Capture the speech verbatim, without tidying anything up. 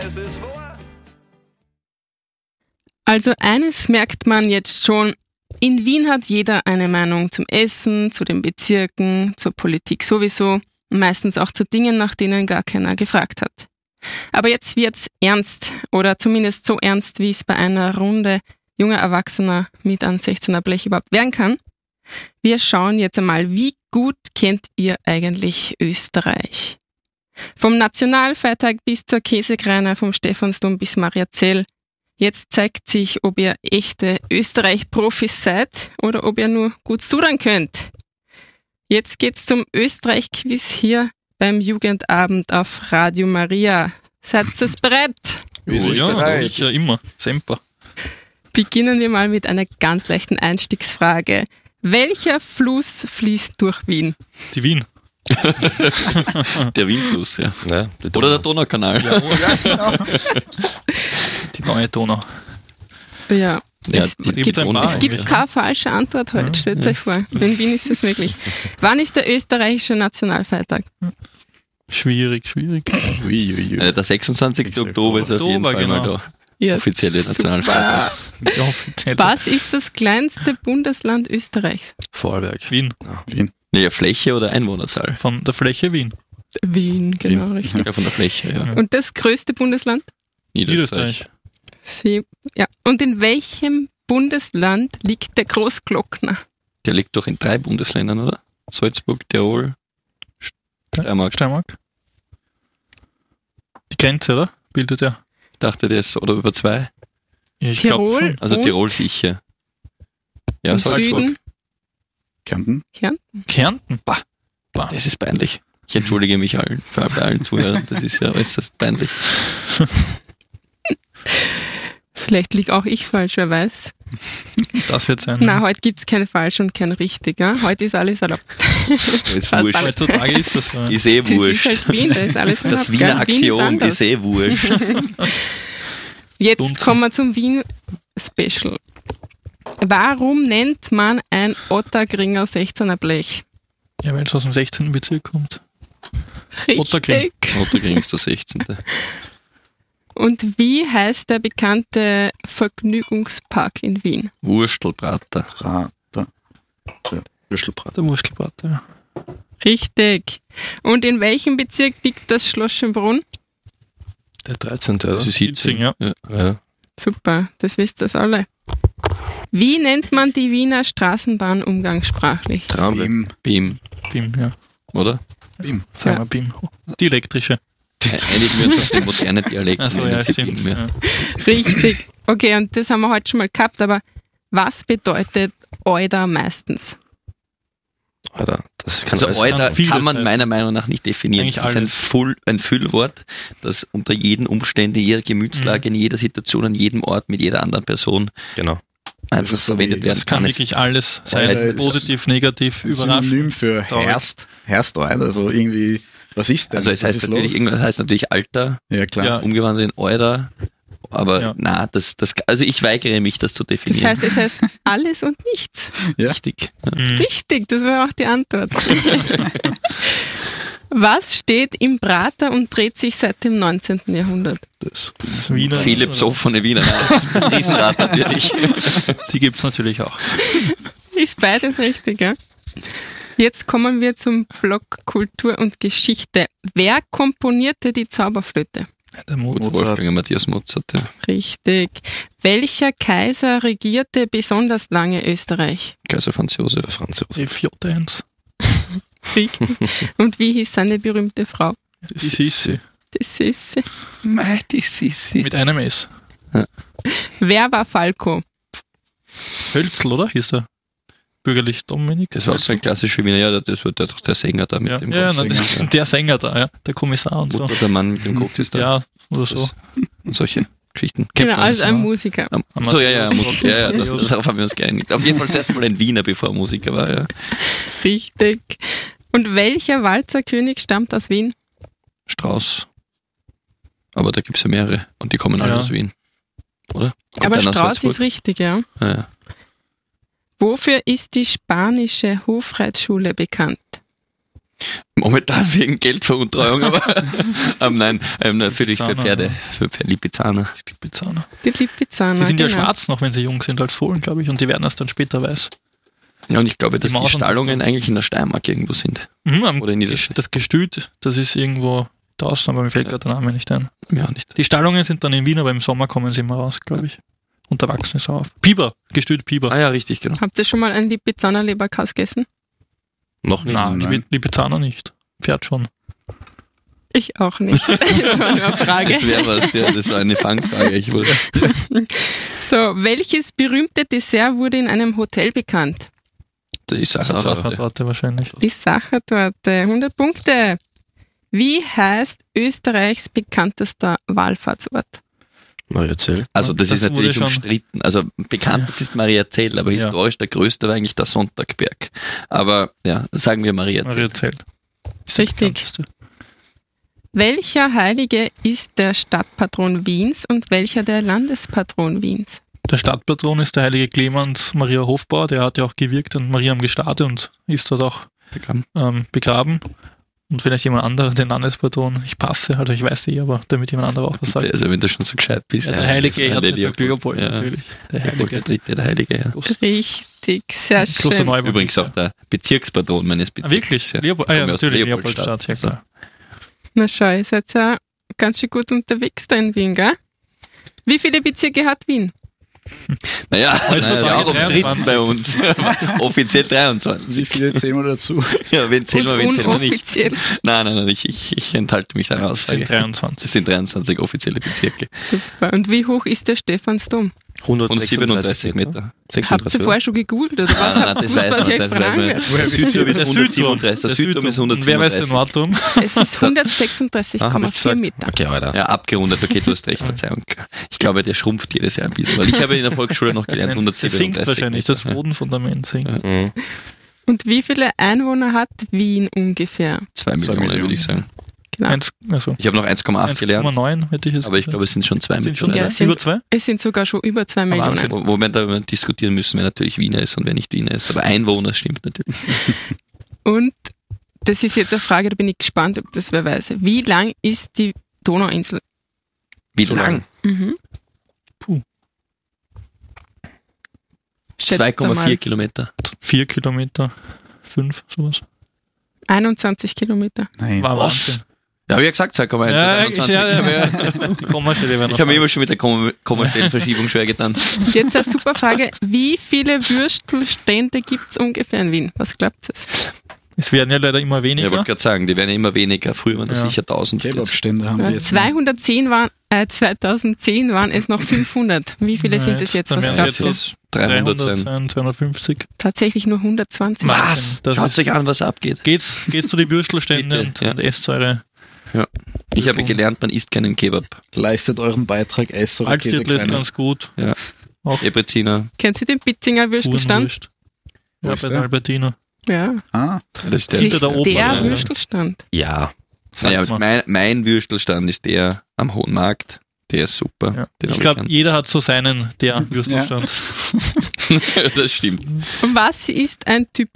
es ist wahr. Also eines merkt man jetzt schon, in Wien hat jeder eine Meinung zum Essen, zu den Bezirken, zur Politik sowieso, meistens auch zu Dingen, nach denen gar keiner gefragt hat. Aber jetzt wird's ernst, oder zumindest so ernst, wie es bei einer Runde junger Erwachsener mit einem sechzehner Blech überhaupt werden kann. Wir schauen jetzt einmal, wie gut kennt ihr eigentlich Österreich? Vom Nationalfeiertag bis zur Käsekreiner, vom Stephansdom bis Mariazell. Jetzt zeigt sich, ob ihr echte Österreich-Profis seid oder ob ihr nur gut sudern könnt. Jetzt geht's zum Österreich-Quiz hier beim Jugendabend auf Radio Maria. Seid ihr bereit? Wir sind ja, bereit. ich ja immer. Semper. Beginnen wir mal mit einer ganz leichten Einstiegsfrage. Welcher Fluss fließt durch Wien? Die Wien. Der Wienfluss, ja. Ja, der Oder der Donaukanal. Ja, genau. Die neue Donau. Ja, Ja, es, die- gibt, ein die- paar es gibt eigentlich. keine falsche Antwort heute, stellt euch vor. In Wien ist das möglich. Wann ist der österreichische Nationalfeiertag? Schwierig, schwierig. Ui, ui, ui. Äh, Der sechsundzwanzigster Oktober ist auf jeden Oktober, Fall mal genau. da. Ja. Offizielle Nationalfeiertag. Die offizielle. Was ist das kleinste Bundesland Österreichs? Vorarlberg. Wien. Wien. Naja, Fläche oder Einwohnerzahl? Von der Fläche Wien. Wien, genau, richtig. Ja, von der Fläche, ja. Und das größte Bundesland? Niederösterreich. Sie, ja. Und in welchem Bundesland liegt der Großglockner? Der liegt doch in drei Bundesländern, oder? Salzburg, Tirol, Steiermark. Steiermark. Die Grenze, oder? Bildet er. Ich dachte, der ist oder über zwei. Ich glaube Tirol schon. Also und Tirol sicher. Ja, im Salzburg. Süden? Kärnten? Kärnten. Das ist peinlich. Ich entschuldige mich allen, für bei allen Zuhörern. Das ist ja äußerst peinlich. Vielleicht liege auch ich falsch, wer weiß. Das wird sein. Na, heute gibt es kein falsch und kein richtig. Ja? Heute ist alles erlaubt. Das ist Fast wurscht. alle. Heutzutage ist das so. Ist eh Das ist wurscht. halt Wien, da ist alles Das erlaubt, Wiener gell? Wien Axiom anders. ist eh wurscht. Jetzt Dunzen. kommen wir zum Wien-Special. Warum nennt man ein Otterkringer sechzehner Blech? Ja, weil es aus dem sechzehnten Bezirk kommt. Otterkring. Richtig. Otterkring ist der sechzehnte Und wie heißt der bekannte Vergnügungspark in Wien? Wurstelbrater. Prater. Der Würstelprater. Der Wurstelbrater, ja. Richtig. Und in welchem Bezirk liegt das Schloss Schönbrunn? Der dreizehnte Das oder? ist Hitzing. ja. Ja. Ja. Super, das wisst ihr alle. Wie nennt man die Wiener Straßenbahn umgangssprachlich? Tramway. Bim. Bim, BIM, ja. oder? Bim. Sagen Ja. wir BIM. Die elektrische. Einigen wir uns auf den modernen Dialekt. Achso, nennen ja, sie stimmt. Bim, ja. Ja. Richtig. Okay, und das haben wir heute schon mal gehabt, aber was bedeutet Euda meistens? Alter, das kann Also alles- Euda kann vieles kann man heißen. meiner Meinung nach nicht definieren. Eigentlich Das ist ein, alles. Full, ein Füllwort, das unter jeden Umständen, in jeder Gemütslage, in jeder Situation, an jedem Ort, mit jeder anderen Person Genau. einfach ist so verwendet wie- werden Das kann Es- wirklich alles sein. heißt, es- Positiv, negativ, überraschend. Synonym für Traurig. Herst. Herst, Alter. Also irgendwie, was ist denn? Also es Was heißt ist natürlich, los? irgendwas heißt natürlich Alter, Ja, klar. Ja. umgewandelt in Euda, aber Ja. na, das, das, also ich weigere mich, das zu Das definieren. heißt, es heißt alles und nichts. Ja. Richtig. Mhm. Richtig, das war auch die Antwort. Was steht im Prater und dreht sich seit dem neunzehnten Jahrhundert? Das, Das Wiener. Viele besoffene Wiener. Nein, das Riesenrad natürlich. Die gibt es natürlich auch. Ist beides richtig, ja? Jetzt kommen wir zum Block Kultur und Geschichte. Wer komponierte die Zauberflöte? Der Mozart. Wolfgang Matthias Mozart, ja. Richtig. Welcher Kaiser regierte besonders lange Österreich? Kaiser Franz Josef. Franz Josef. F J eins. Richtig. Und wie hieß seine berühmte Frau? Die Sissi. Das ist sie. Mei, die Sissi. Mit einem S. Wer war Falco? Hölzl, oder? Hieß er. Bürgerlich Dominik. Das war so ein klassischer Wiener, ja, das war der, doch der Sänger da mit ja, dem ja, na, Kopfsänger. das, der Sänger da, ja. Der Kommissar und so. Mutter, der Mann mit dem Koktis da. Ja, oder so. Das- Und solche Geschichten. Genau, Kennt man. also ein Musiker. Am- Amadeus. So, ja, ja, Musik, ja, ja das, Amadeus. darauf haben wir uns geeinigt. Auf jeden Fall zuerst mal ein Wiener, bevor er Musiker war, ja. Richtig. Und welcher Walzerkönig stammt aus Wien? Strauß. Aber da gibt es ja mehrere und die kommen alle Ja. aus Wien. Oder? Kommt Aber einer aus Strauß Salzburg? ist richtig, ja. Ja, ja. Wofür ist die spanische Hofreitschule bekannt? Momentan wegen Geldveruntreuung, aber ähm, nein, ähm, natürlich für Lipizzaner, Pferde, ja. für Pferde, Lipizzaner. Lipizzaner. Die Lipizzaner. Die sind ja genau. schwarz noch, wenn sie jung sind, als Fohlen, glaube ich, und die werden erst dann später weiß. Ja, und ich glaube, dass Die die, Maus und so. Stallungen eigentlich in der Steiermark irgendwo sind. Mhm, am Oder in Ges- Niederösterreich. das Gestüt, das ist irgendwo draußen, aber mir fällt Ja. gerade der Name nicht ein. Ja, nicht. Die Stallungen sind dann in Wien, aber im Sommer kommen sie immer raus, glaube ich. Und da wachsen sie auf. Piber, Gestüt Piber. Ah ja, richtig, genau. Habt ihr schon mal ein Lipizzaner Leberkas gegessen? Noch nicht. Nein, Nein. die Lipizzaner nicht. Pferd schon. Ich auch nicht. Das war nur eine Frage. Das wäre was, ja, das war eine Fangfrage. Ich wollte. So, welches berühmte Dessert wurde in einem Hotel bekannt? Die Sache. Sachertorte wahrscheinlich. Die Sachertorte. hundert Punkte. Wie heißt Österreichs bekanntester Wallfahrtsort? Mariazell. Also das, Das ist natürlich wurde schon- umstritten. Also bekannt, das ist Mariazell, aber Ja. historisch der größte war eigentlich der Sonntagberg. Aber ja, sagen wir Mariazell. Maria zählt. Richtig. Welcher Heilige ist der Stadtpatron Wiens und welcher der Landespatron Wiens? Der Stadtpatron ist der heilige Clemens Maria Hofbauer, der hat ja auch gewirkt an Maria am Gestade und ist dort auch ähm, begraben. Und vielleicht jemand anderer, den Landespatron. Ich passe, also ich weiß nicht, aber damit jemand anderer auch was sagt. Also wenn du schon so gescheit bist. Ja, der heilige das ist ein Erzherzog Leopold ja. natürlich. Der Leopold der heilige. Dritte, der Heilige, ja. Richtig, sehr Kloster schön. Neuburg. Übrigens auch der Bezirkspatron meines Ah, Bezirks. wirklich? Ja. Leopold, ah ja, Komme aus natürlich, Leopoldstadt. Leopoldstadt, ja klar. Na schau, ihr seid ja ganz schön gut unterwegs da in Wien, gell? Wie viele Bezirke hat Wien? Naja, Weißt du, naja, sag auch ich umstritten dreiundzwanzig. bei uns. Offiziell dreiundzwanzig. Wie viele zählen wir dazu? Ja, wen zählen wir, wen Und zählen wir nicht? unoffiziell. Nein, nein, nein, ich, ich, ich enthalte mich der Das sind Aussage. dreiundzwanzig. Das sind dreiundzwanzig offizielle Bezirke. Super. Und wie hoch ist der Stephansdom? Und siebenunddreißig Meter. Habt ihr vorher schon gegoogelt oder was? Nein, nein, Habt das ihr weiß was man, ich euch das weiß fragen man. werde? Woher Der wisst ihr Südturm ist Der hundertsiebenunddreißig. Der Der Südturm ist Und wer weiß den hundertsiebenunddreißig. Nordturm? Es ist hundertsechsunddreißig Komma vier Meter. Okay, Alter. Ja, abgerundet, okay, du hast recht, Verzeihung. Ich glaube, der schrumpft jedes Jahr ein bisschen, weil ich habe in der Volksschule noch gelernt, Es sinkt hundertsiebenunddreißig wahrscheinlich, das Meter. Bodenfundament sinkt. Mhm. Und wie viele Einwohner hat Wien ungefähr? Zwei Zwei Millionen, Millionen. würde ich sagen. Genau. Eins, also Ich habe noch eins Komma acht eins gelernt, Komma neun hätte ich jetzt aber ich gesagt. glaube, es sind schon zwei sind schon Ja, Millionen. es sind- über zwei? Es sind sogar schon über zwei Millionen. Wahnsinn. Wo, wo wir da diskutieren müssen, wer natürlich Wiener ist und wer nicht Wiener ist. Aber Einwohner stimmt natürlich. Und das ist jetzt eine Frage, da bin ich gespannt, ob das wer weiß. Wie lang ist die Donauinsel? Wie So lang? Mhm. Puh. Schätzt zwei Komma vier einmal. Kilometer. Vier Kilometer, fünf, sowas. einundzwanzig Kilometer. Nein. War Was? Wahnsinn. Ja, habe ich ja gesagt, zwei Komma eins. Ja, das ich, ist ja, einundzwanzig. ja, ja. Kommastelle werden Ich habe mir immer schon mit der Komma- Kommastellenverschiebung schwer getan. Jetzt eine super Frage. Wie viele Würstelstände gibt es ungefähr in Wien? Was glaubt ihr? Es werden ja leider immer Ich weniger. wollte gerade sagen, die werden ja immer weniger. Früher waren das Ja. sicher tausend. Kebabstände haben wir Ja, jetzt. zweihundertzehn waren, äh, zweitausendzehn waren es noch fünfhundert. Wie viele Ja, sind es jetzt- jetzt? dann Was wären glaubt es ihr? jetzt Das dreihundert dreihundert sein. sein, zweihundertfünfzig. Tatsächlich nur hundertzwanzig. Wahnsinn. Das Schaut ist- euch an, was abgeht. Geht's, geht's zu den Würstelständen Bitte, und, ja. und esst eure Ich habe gelernt, man isst keinen Kebab. Leistet euren Beitrag, Eis oder Altviertel ist Käsekreiner. ganz gut. Ja. Auch Ebreziner, Kennt ihr den Bitzinger Würstelstand? Uhrenwürst. Wo Ja, ist bei der? der Albertina. Ja, Ah, das ist das der. ist da oben, der oder? Würstelstand. ja. Naja, Sagt man. mein, mein Würstelstand ist der am Hohen Markt. Der ist super. Ja. Den Ich hab glaube, gern. jeder hat so seinen, der Würstelstand. Das stimmt. Was ist ein Typ